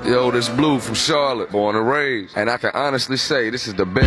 Yo, this Blue from Charlotte, born and raised. And I can honestly say this is the best